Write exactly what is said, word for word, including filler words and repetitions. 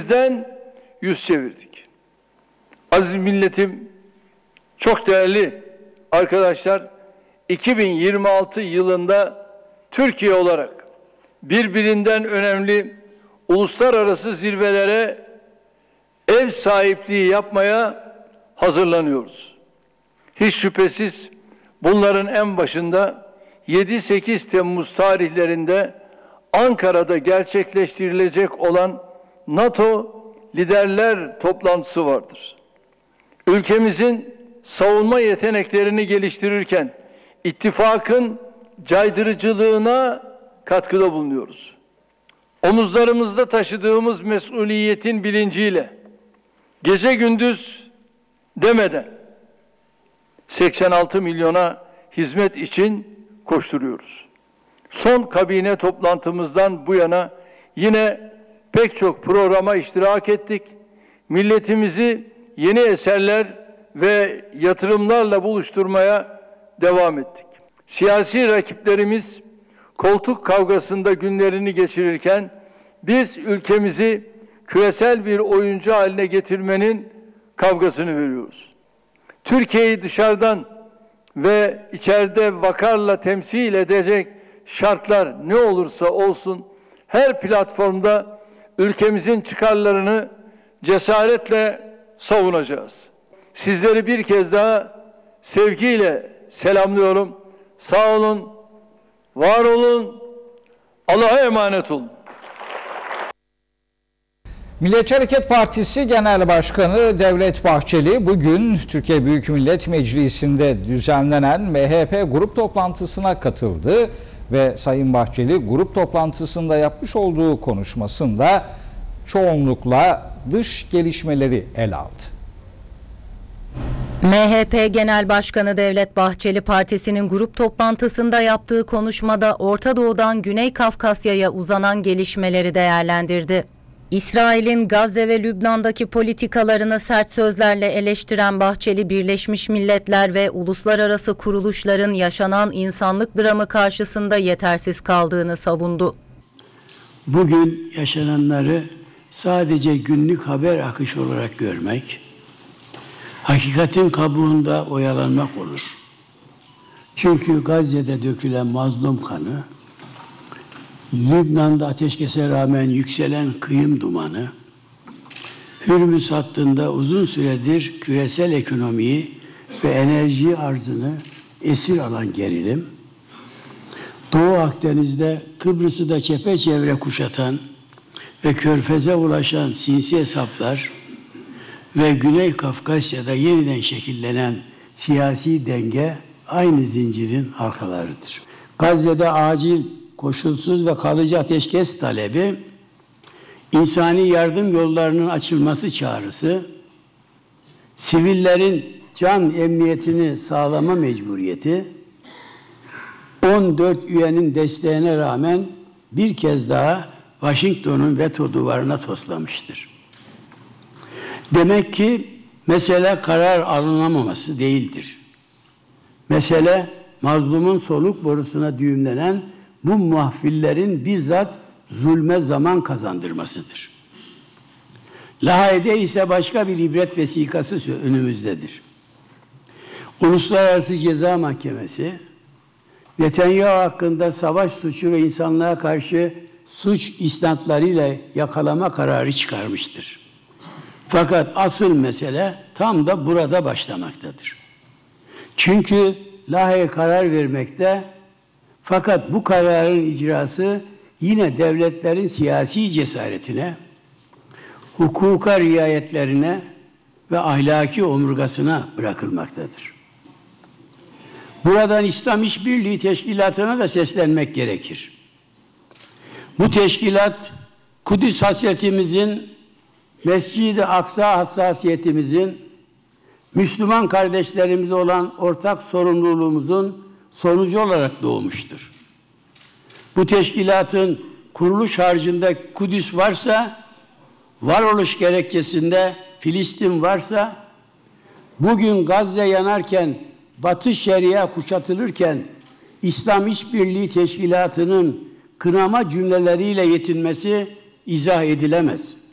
hedeflerimizden yüz çevirdik. Aziz milletim, çok değerli arkadaşlar, iki bin yirmi altı yılında Türkiye olarak birbirinden önemli uluslararası zirvelere ev sahipliği yapmaya hazırlanıyoruz. Hiç şüphesiz bunların en başında yedi sekiz Temmuz tarihlerinde Ankara'da gerçekleştirilecek olan NATO liderler toplantısı vardır. Ülkemizin savunma yeteneklerini geliştirirken ittifakın caydırıcılığına katkıda bulunuyoruz. Omuzlarımızda taşıdığımız mesuliyetin bilinciyle gece gündüz demeden seksen altı milyona hizmet için koşturuyoruz. Son kabine toplantımızdan bu yana yine pek çok programa iştirak ettik. Milletimizi yeni eserler ve yatırımlarla buluşturmaya devam ettik. Siyasi rakiplerimiz koltuk kavgasında günlerini geçirirken biz ülkemizi küresel bir oyuncu haline getirmenin kavgasını veriyoruz. Türkiye'yi dışarıdan ve içeride vakarla temsil edecek şartlar ne olursa olsun her platformda ülkemizin çıkarlarını cesaretle savunacağız. Sizleri bir kez daha sevgiyle selamlıyorum. Sağ olun, var olun, Allah'a emanet olun. Milliyetçi Hareket Partisi Genel Başkanı Devlet Bahçeli bugün Türkiye Büyük Millet Meclisi'nde düzenlenen M H P grup toplantısına katıldı ve Sayın Bahçeli grup toplantısında yapmış olduğu konuşmasında çoğunlukla dış gelişmeleri ele aldı. M H P Genel Başkanı Devlet Bahçeli partisinin grup toplantısında yaptığı konuşmada Orta Doğu'dan Güney Kafkasya'ya uzanan gelişmeleri değerlendirdi. İsrail'in Gazze ve Lübnan'daki politikalarını sert sözlerle eleştiren Bahçeli, Birleşmiş Milletler ve uluslararası kuruluşların yaşanan insanlık dramı karşısında yetersiz kaldığını savundu. Bugün yaşananları sadece günlük haber akışı olarak görmek, hakikatin kabuğunda oyalanmak olur. Çünkü Gazze'de dökülen mazlum kanı, Lübnan'da ateşkese rağmen yükselen kıyım dumanı, Hürmüz hattında uzun süredir küresel ekonomiyi ve enerji arzını esir alan gerilim, Doğu Akdeniz'de Kıbrıs'ı da çepeçevre kuşatan ve Körfez'e ulaşan sinsi hesaplar ve Güney Kafkasya'da yeniden şekillenen siyasi denge aynı zincirin halkalarıdır. Gazze'de acil, koşulsuz ve kalıcı ateşkes talebi, insani yardım yollarının açılması çağrısı, sivillerin can emniyetini sağlama mecburiyeti, on dört üyenin desteğine rağmen bir kez daha Washington'un veto duvarına toslamıştır. Demek ki mesele karar alınamaması değildir. Mesele mazlumun soluk borusuna düğümlenen bu mahfillerin bizzat zulme zaman kazandırmasıdır. Lahey'de ise başka bir ibret vesikası önümüzdedir. Uluslararası Ceza Mahkemesi, Netanyahu hakkında savaş suçu ve insanlığa karşı suç isnatlarıyla yakalama kararı çıkarmıştır. Fakat asıl mesele tam da burada başlamaktadır. Çünkü Lahey karar vermekte, fakat bu kararın icrası yine devletlerin siyasi cesaretine, hukuka riayetlerine ve ahlaki omurgasına bırakılmaktadır. Buradan İslam İşbirliği Teşkilatı'na da seslenmek gerekir. Bu teşkilat, Kudüs hasretimizin, Mescid-i Aksa hassasiyetimizin, Müslüman kardeşlerimize olan ortak sorumluluğumuzun sonucu olarak doğmuştur. Bu teşkilatın kuruluş harcında Kudüs varsa, varoluş gerekçesinde Filistin varsa, bugün Gazze yanarken, Batı Şeria kuşatılırken, İslam İşbirliği Teşkilatı'nın kınama cümleleriyle yetinmesi izah edilemez.